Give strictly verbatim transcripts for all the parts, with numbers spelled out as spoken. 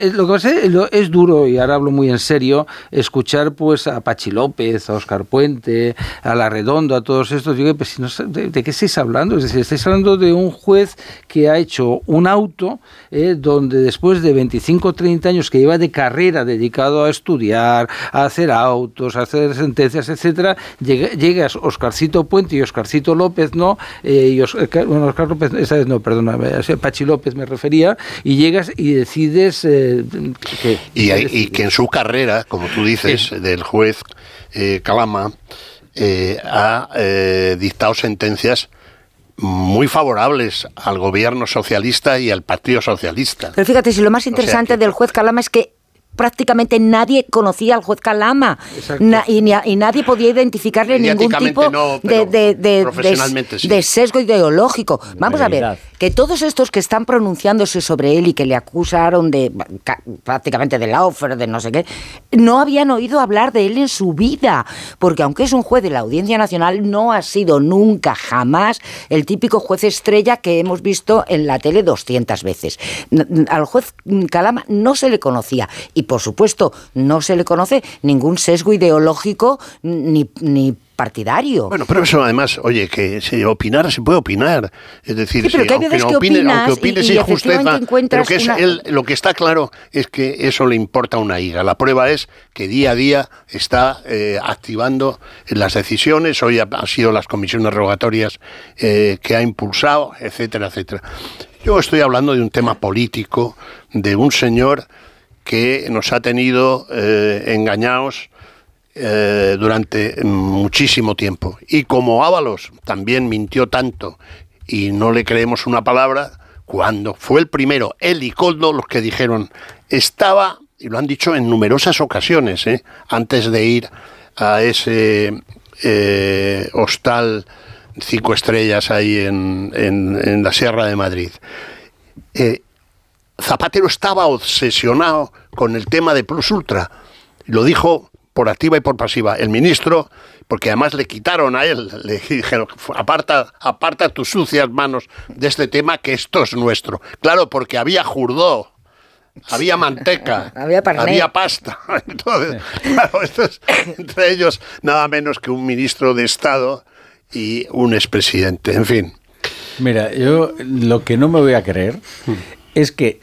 Lo que pasa es, lo, es duro, y ahora hablo muy en serio, escuchar pues a Pachi López, a Óscar Puente, a La Redondo, a todos estos. Digo, pues, si no, ¿de, ¿de qué estáis hablando? Es decir, estáis hablando de un juez que ha hecho un auto eh, donde después de veinticinco o treinta años que lleva de carrera dedicado a estudiar, a hacer autos, a hacer sentencias, etcétera, llega, llegas Óscarcito Puente y Óscarcito López, ¿no? Eh, y Oscar, bueno, Óscar López, esa vez no, perdona, Pachi López me refería, y llegas y decides... Eh, que, y, hay, y que en su carrera, como tú dices, sí. del juez eh, Calama, eh, ha eh, dictado sentencias muy favorables al gobierno socialista y al Partido Socialista. Pero fíjate, si lo más interesante o sea, que, del juez Calama es que prácticamente nadie conocía al juez Calama Na, y, y nadie podía identificarle ningún tipo no, de, de, de, profesionalmente de, sí. de sesgo ideológico. Vamos a ver, que todos estos que están pronunciándose sobre él y que le acusaron de prácticamente de lawfare, de no sé qué, no habían oído hablar de él en su vida, porque aunque es un juez de la Audiencia Nacional, no ha sido nunca, jamás, el típico juez estrella que hemos visto en la tele doscientas veces. Al juez Calama no se le conocía. Y, por supuesto, no se le conoce ningún sesgo ideológico ni, ni partidario. Bueno, pero eso además, oye, que se opinar se puede opinar. Es decir, sí, pero si, que hay veces aunque, que opine, opinas aunque opine y, sin y justeza, pero que es una... él, lo que está claro es que eso le importa una higa. La prueba es que día a día está eh, activando las decisiones. Hoy ha, ha sido las comisiones rogatorias eh, que ha impulsado, etcétera, etcétera. Yo estoy hablando de un tema político, de un señor que nos ha tenido eh, engañados eh, durante muchísimo tiempo. Y como Ábalos también mintió tanto y no le creemos una palabra, cuando fue el primero, él y Koldo, los que dijeron, estaba, y lo han dicho en numerosas ocasiones, eh, antes de ir a ese eh, hostal cinco estrellas ahí en, en, en la Sierra de Madrid, eh, Zapatero estaba obsesionado con el tema de Plus Ultra. Lo dijo por activa y por pasiva. El ministro, porque además le quitaron a él, le dijeron, aparta, aparta tus sucias manos de este tema, que esto es nuestro. Claro, porque había jurdó, había manteca, había, había pasta. Entonces, claro, esto es, entre ellos, nada menos que un ministro de Estado y un expresidente. En fin. Mira, yo lo que no me voy a creer es que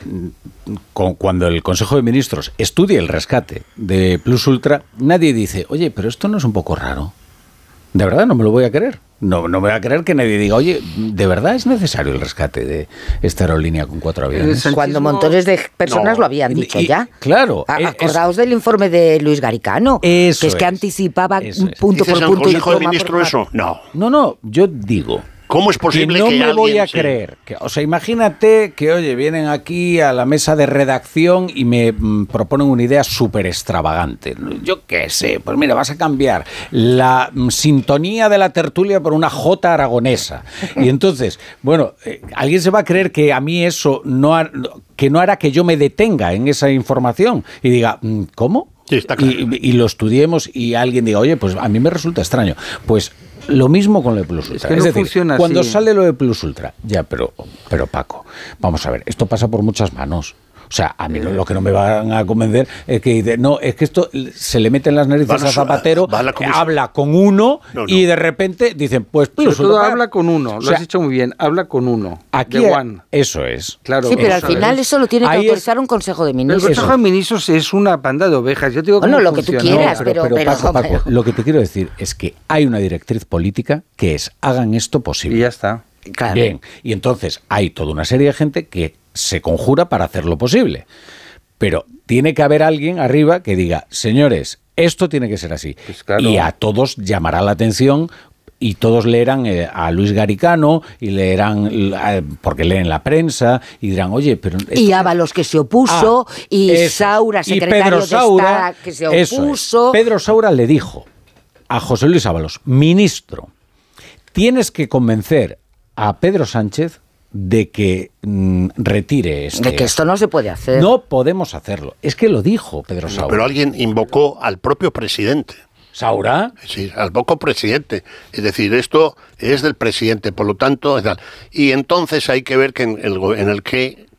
con, cuando el Consejo de Ministros estudie el rescate de Plus Ultra, nadie dice, oye, pero esto no es un poco raro. De verdad, no me lo voy a creer. No, no voy a creer que nadie diga, oye, ¿de verdad es necesario el rescate de esta aerolínea con cuatro aviones? Cuando montones de personas no, lo habían dicho y, ya. Claro. Acordaos es, del informe de Luis Garicano, eso que es, es que anticipaba eso punto es. por punto. ¿El Consejo de Ministros eso? No. No, no, yo digo... ¿Cómo es posible que no que me alguien, voy a sí. creer? Que, o sea, imagínate que, oye, vienen aquí a la mesa de redacción y me mm, proponen una idea súper extravagante. Yo qué sé, pues mira, vas a cambiar la mm, sintonía de la tertulia por una jota aragonesa. Y entonces, bueno, eh, alguien se va a creer que a mí eso no ha, que no hará que yo me detenga en esa información y diga, ¿cómo? Sí, está claro. y, y lo estudiemos y alguien diga, oye, pues a mí me resulta extraño. Pues lo mismo con lo de Plus Ultra. Es, que es no decir, funciona cuando así. sale lo de Plus Ultra, ya, pero, pero Paco, vamos a ver, esto pasa por muchas manos. O sea, a mí lo, lo que no me van a convencer es que dice, no, es que esto se le mete en las narices a Zapatero, habla con uno no, no. y de repente dicen, pues Plus Ultra. Todo habla con uno, lo o sea, has dicho muy bien, habla con uno. Aquí de One. Eso es. Claro, sí, pero al final es. eso lo tiene que Ahí autorizar es, un Consejo de Ministros. El Consejo de Ministros es una panda de ovejas. Yo te digo bueno, lo funciona. que tú quieras, no, pero, pero, pero, pero Paco, Paco, lo que te quiero decir es que hay una directriz política que es, hagan esto posible. Y ya está. Claro. Bien, y entonces hay toda una serie de gente que se conjura para hacer lo posible. Pero tiene que haber alguien arriba que diga, señores, esto tiene que ser así. Pues claro. Y a todos llamará la atención y todos leerán eh, a Luis Garicano y leerán, eh, porque leen la prensa y dirán, oye, pero... Y Ábalos que se opuso, ah, y eso. Saura, secretario y Pedro Saura, de Estado, que se opuso. Es. Pedro Saura le dijo a José Luis Ábalos, ministro, tienes que convencer a Pedro Sánchez de que mm, retire este... De que esto no se puede hacer. No podemos hacerlo. Es que lo dijo Pedro Saura. Pero alguien invocó al propio presidente. ¿Saura? Sí, al poco presidente. Es decir, esto es del presidente, por lo tanto... Y entonces hay que ver que en el, en el qué,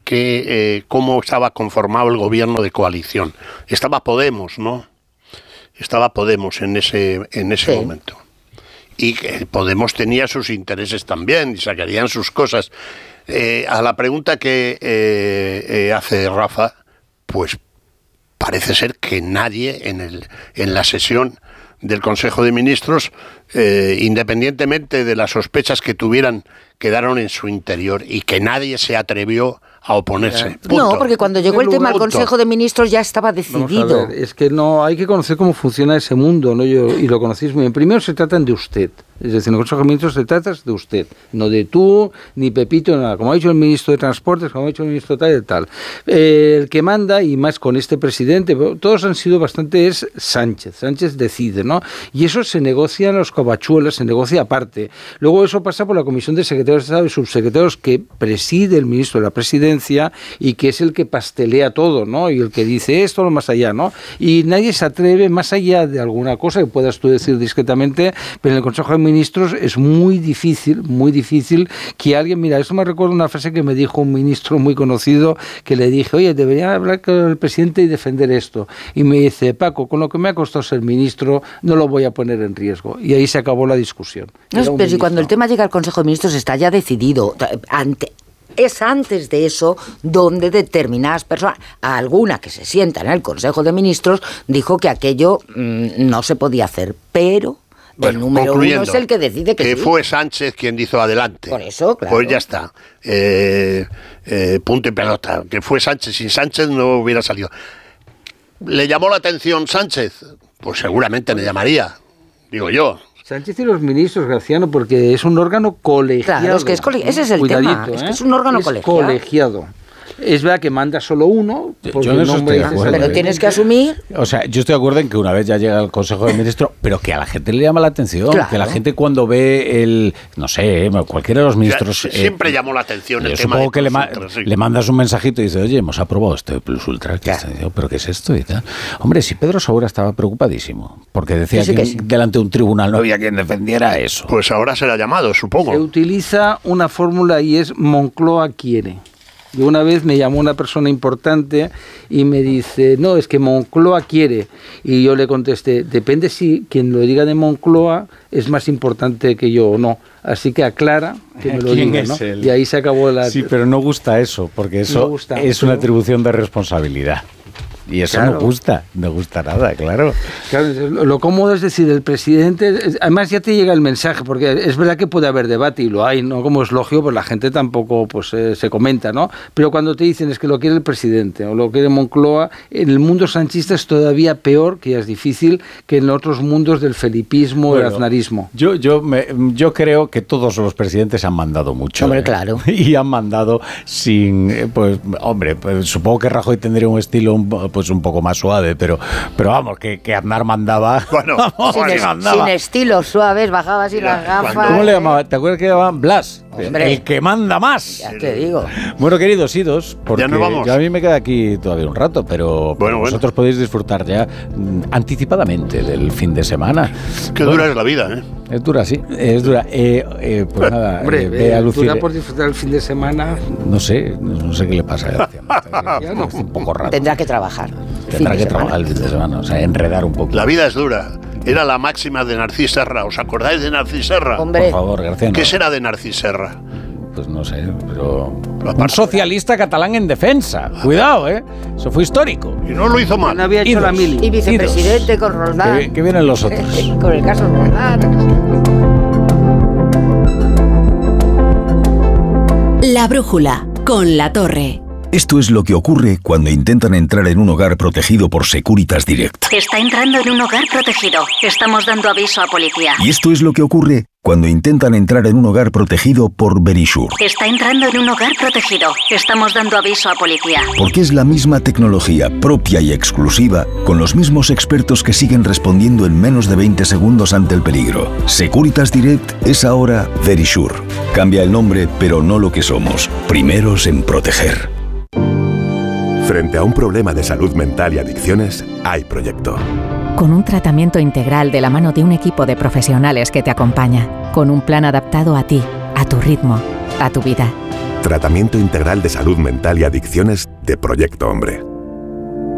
que eh, cómo estaba conformado el gobierno de coalición. Estaba Podemos, ¿no? Estaba Podemos en ese, en ese sí. momento. Y que Podemos tenía sus intereses también y sacarían sus cosas. Eh, a la pregunta que eh, eh, hace Rafa, pues parece ser que nadie en, el, en la sesión del Consejo de Ministros, eh, independientemente de las sospechas que tuvieran, quedaron en su interior y que nadie se atrevió a oponerse. Punto. No, porque cuando llegó el tema al Consejo de Ministros ya estaba decidido. Vamos a ver, es que no hay que conocer cómo funciona ese mundo, ¿no? Yo, y lo conocéis muy bien. Primero se tratan de usted. Es decir, en el Consejo de Ministros se trata de usted, no de tú, ni Pepito, nada. Como ha dicho el ministro de Transportes, como ha dicho el ministro tal y tal. Eh, el que manda, y más con este presidente, todos han sido bastante, es Sánchez. Sánchez decide, ¿no? Y eso se negocia en los covachuelas, se negocia aparte. Luego eso pasa por la Comisión de Secretarios de Estado y Subsecretarios que preside el ministro de la Presidencia y que es el que pastelea todo, ¿no? Y el que dice esto, lo más allá, ¿no? Y nadie se atreve, más allá de alguna cosa que puedas tú decir discretamente, pero en el Consejo de Ministros es muy difícil, muy difícil que alguien, mira, eso me recuerda una frase que me dijo un ministro muy conocido, que le dije, oye, debería hablar con el presidente y defender esto. Y me dice, Paco, con lo que me ha costado ser ministro, no lo voy a poner en riesgo. Y ahí se acabó la discusión. No, pero si cuando el tema llega al Consejo de Ministros está ya decidido, ante... es antes de eso donde determinadas personas, alguna que se sienta en el Consejo de Ministros, dijo que aquello mmm, no se podía hacer, pero... Bueno, el número uno es el que decide que, que sí. fue Sánchez quien dijo adelante. Por eso, claro. Pues ya está. Eh, eh, punto y pelota. Que fue Sánchez. Sin Sánchez no hubiera salido. ¿Le llamó la atención Sánchez? Pues seguramente le llamaría, digo yo. Sánchez y los ministros, Graciano, porque es un órgano colegiado. Claro, es que es cole... ese es el Cuidadito, tema. ¿eh? Es que es un órgano es colegiado. colegiado. Es verdad que manda solo uno, porque yo en eso no estoy de acuerdo, pero ¿eh? tienes que asumir. O sea, yo estoy de acuerdo en que una vez ya llega el Consejo de Ministros, pero que a la gente le llama la atención, claro. que la gente cuando ve el, no sé, cualquiera de los ministros... Ya, siempre eh, llamó la atención el tema supongo de que le, Ultra, sí. le mandas un mensajito y dices, oye, hemos aprobado esto de Plus Ultra, ¿qué está diciendo? ¿Pero qué es esto? Y tal. Hombre, si Pedro Saura estaba preocupadísimo, porque decía sí, sí, que, que sí. delante de un tribunal no había quien defendiera eso. Pues ahora será llamado, supongo. Se utiliza una fórmula y es Moncloa quiere. Y una vez me llamó una persona importante y me dice, no, es que Moncloa quiere. Y yo le contesté, depende si quien lo diga de Moncloa es más importante que yo o no. Así que aclara que me lo diga, ¿no? El... Y ahí se acabó la... Sí, pero no gusta eso, porque eso no gusta, es una atribución de responsabilidad. Y eso claro. no gusta, no gusta nada, claro. Claro, lo cómodo es decir, el presidente, además ya te llega el mensaje, porque es verdad que puede haber debate y lo hay, ¿no? Como es lógico, pues la gente tampoco pues eh, se comenta, ¿no? Pero cuando te dicen es que lo quiere el presidente o lo quiere Moncloa, en el mundo sanchista es todavía peor, que ya es difícil, que en otros mundos del felipismo, bueno, el aznarismo. Yo, yo, me, yo creo que todos los presidentes han mandado mucho. Hombre, ¿eh? claro. Y han mandado sin, pues, hombre, pues, supongo que Rajoy tendría un estilo un, pues un poco más suave, pero, pero vamos, que, que Aznar mandaba. Bueno, vamos, sin, es, mandaba. Sin estilos suaves, bajaba así las gafas. ¿Cómo le llamaba? ¿Te acuerdas que llamaban Blas? Hombre, el que manda más. Ya te digo. Bueno, queridos idos, porque ya nos vamos. Yo a mí me queda aquí todavía un rato, pero bueno, vosotros bueno. podéis disfrutar ya mm, anticipadamente del fin de semana. Qué bueno, dura es la vida, ¿eh? Es dura, sí, es dura. Eh, eh, pues nada, hombre, eh, ve a Lucía. Dura por disfrutar el fin de semana. No sé, no, no sé qué le pasa a ya no. Es un poco raro. Tendrá que trabajar. Tendrá que trabajar el fin de semana, o sea, enredar un poco. La vida es dura. Era la máxima de Narcís Serra. ¿Os acordáis de Narcís Serra? Hombre. Por favor, García. ¿Qué será de Narcís Serra? Pues no sé, pero... Un socialista catalán en defensa. Cuidado, ¿eh? Eso fue histórico. Y no lo hizo mal. No había hecho Idos. la mili. Y vicepresidente Idos. Con Roldán. Que, que vienen los otros. Con el caso Roldán. La brújula, con La Torre. Esto es lo que ocurre cuando intentan entrar en un hogar protegido por Securitas Direct. Está entrando en un hogar protegido. Estamos dando aviso a policía. Y esto es lo que ocurre cuando intentan entrar en un hogar protegido por Verisure. Está entrando en un hogar protegido. Estamos dando aviso a policía. Porque es la misma tecnología propia y exclusiva, con los mismos expertos que siguen respondiendo en menos de veinte segundos ante el peligro. Securitas Direct es ahora Verisure. Cambia el nombre, pero no lo que somos. Primeros en proteger. Frente a un problema de salud mental y adicciones, hay proyecto. Con un tratamiento integral de la mano de un equipo de profesionales que te acompaña, con un plan adaptado a ti, a tu ritmo, a tu vida. Tratamiento integral de salud mental y adicciones de Proyecto Hombre.